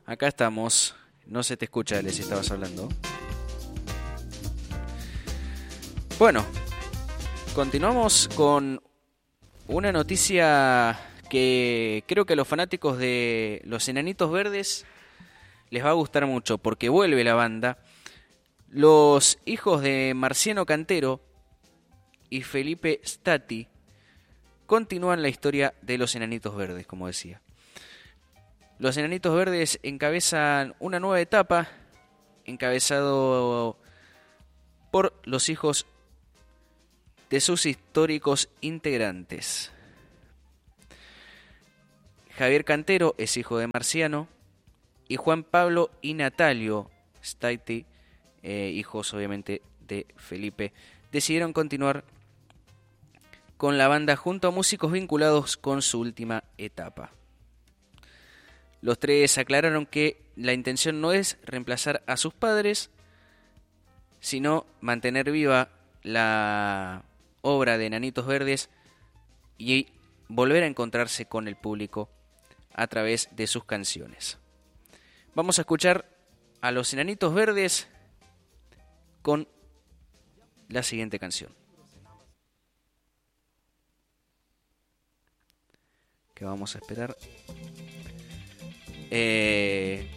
Acá estamos. No se te escucha, les estabas hablando. Bueno, continuamos con una noticia que creo que a los fanáticos de los Enanitos Verdes les va a gustar mucho porque vuelve la banda. Los hijos de Marciano Cantero y Felipe Stati continúan la historia de los Enanitos Verdes, como decía. Los Enanitos Verdes encabezan una nueva etapa, encabezado por los hijos de sus históricos integrantes. Javier Cantero es hijo de Marciano y Juan Pablo y Natalio Stati, hijos obviamente de Felipe, decidieron continuar con la banda junto a músicos vinculados con su última etapa. Los tres aclararon que la intención no es reemplazar a sus padres, sino mantener viva la obra de Enanitos Verdes y volver a encontrarse con el público a través de sus canciones. Vamos a escuchar a los Enanitos Verdes con la siguiente canción, que vamos a esperar.